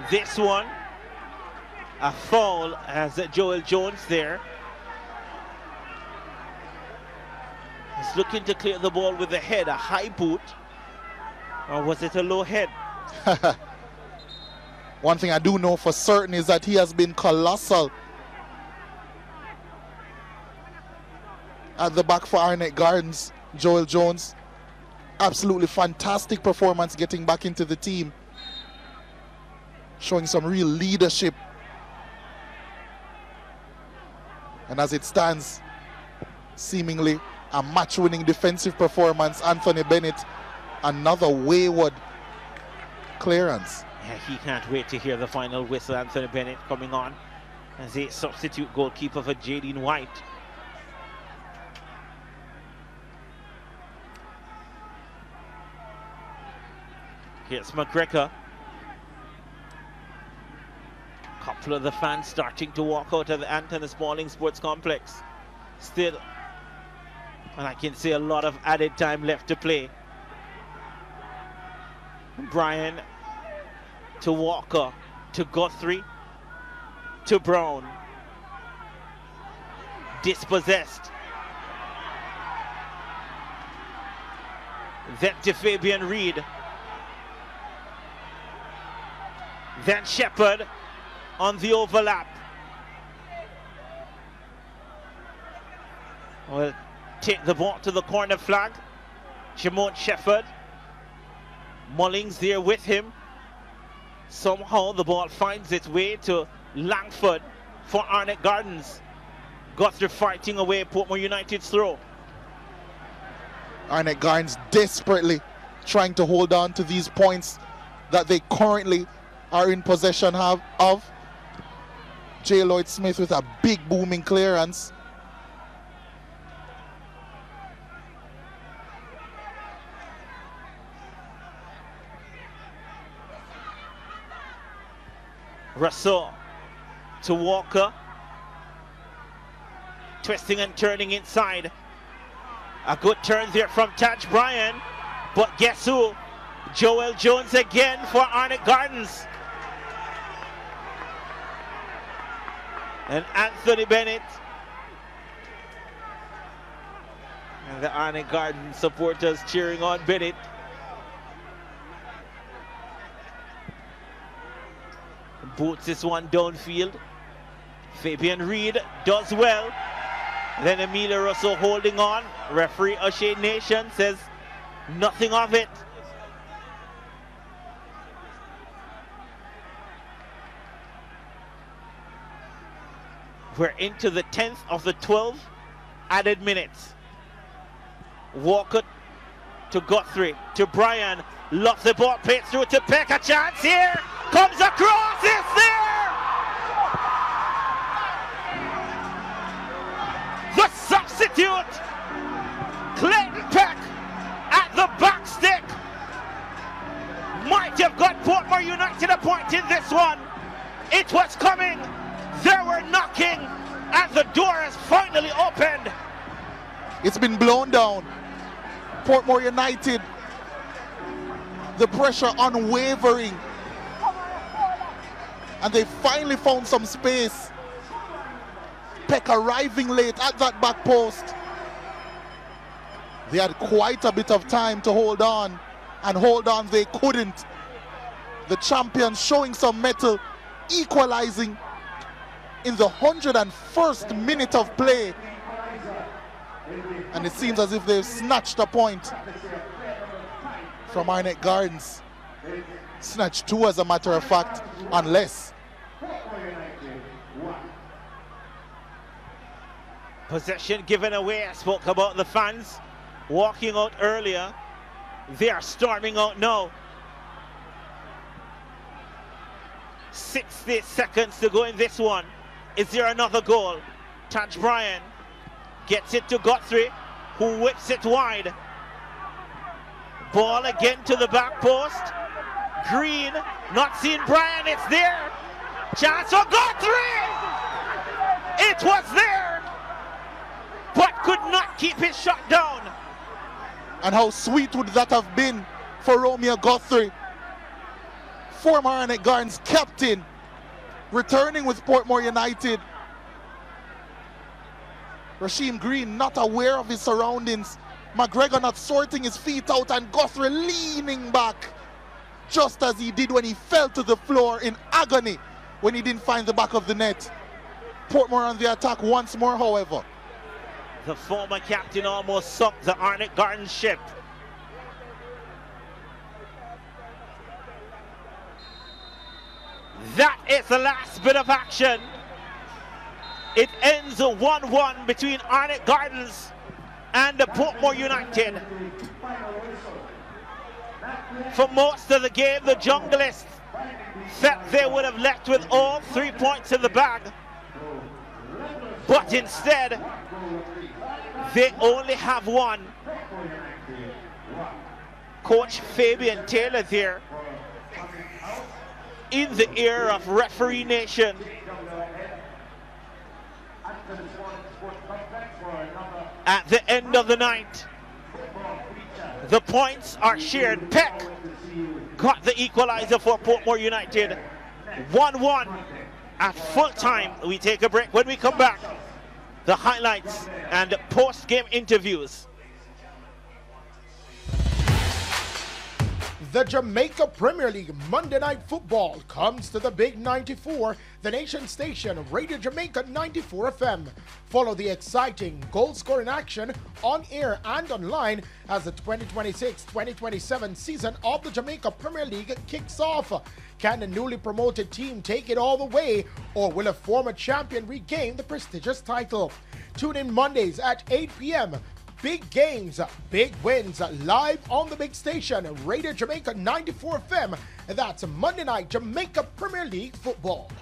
this one. A foul as Joel Jones there. He's looking to clear the ball with the head, a high boot. Or was it a low head? One thing I do know for certain is that he has been colossal at the back for Arnett Gardens. Joel Jones, absolutely fantastic performance getting back into the team, showing some real leadership. And as it stands, seemingly a match-winning defensive performance. Anthony Bennett, another wayward clearance. Yeah, he can't wait to hear the final whistle. Anthony Bennett coming on as a substitute goalkeeper for Jaden White. Here's McGregor. Couple of the fans starting to walk out of the Anthony Spalding Sports Complex. Still, and I can see a lot of added time left to play. Bryan to Walker, to Guthrie, to Brown. Dispossessed. Then to Fabian Reed. Then Shepherd on the overlap. Will take the ball to the corner flag. Jamon Shepherd. Mullings there with him. Somehow the ball finds its way to Langford for Arnett Gardens. Guthrie fighting away Portmore United's throw. Arnett Gardens desperately trying to hold on to these points that they currently are in possession of. J. Lloyd Smith with a big booming clearance. Russell to Walker. Twisting and turning inside. A good turn there from Taj Bryan. But guess who? Joel Jones again for Arnett Gardens. And Anthony Bennett. And the Arnett Gardens supporters cheering on Bennett. Boots this one downfield. Fabian Reed does well. Then Amelia Russell holding on. Referee O'Shea Nation says nothing of it. We're into the 10th of the 12 added minutes. Walker to Guthrie, to Bryan. Loves the ball, plays through to Peck. A chance here. Comes across, it's there! The substitute, Clayton Peck, at the back stick. Might have got Portmore United a point in this one. It was coming. They were knocking, and the door has finally opened. It's been blown down. Portmore United, the pressure unwavering. And they finally found some space. Peck arriving late at that back post. They had quite a bit of time to hold on, and hold on they couldn't. The champions showing some mettle, equalizing in the 101st minute of play. And it seems as if they've snatched a point from Arnett Gardens. Snatched two, as a matter of fact, unless. Possession given away. I spoke about the fans walking out earlier. They are storming out now. 60 seconds to go in this one. Is there another goal? Taj Bryan gets it to Guthrie, who whips it wide. Ball again to the back post. Green, not seeing Bryan, it's there. Chance for Guthrie! It was there, but could not keep his shot down. And how sweet would that have been for Romeo Guthrie? former Arnett Gardens captain, returning with Portmore United. Rasheem Green not aware of his surroundings. McGregor not sorting his feet out, and Guthrie leaning back just as he did when he fell to the floor in agony when he didn't find the back of the net. Portmore on the attack once more, however. The former captain almost sunk the Arnett Gardens ship. That is the last bit of action. It ends 1-1 between Arnett Gardens and the Portmore United. For most of the game, the Junglists felt they would have left with all 3 points in the bag. But instead, they only have one. Coach Fabian Taylor there, in the ear of referee nation. At the end of the night, the points are shared. Peck got the equalizer for Portmore United. 1-1 at full time. We take a break. When we come back, the highlights and post-game interviews. The Jamaica Premier League Monday Night Football comes to the Big 94, the nation station, Radio Jamaica 94 FM. Follow the exciting goal-scoring action on air and online as the 2026-2027 season of the Jamaica Premier League kicks off. Can the newly promoted team take it all the way, or will a former champion regain the prestigious title? Tune in Mondays at 8 p.m. Big games, big wins, live on the big station, Radio Jamaica 94 FM. That's Monday Night Jamaica Premier League Football.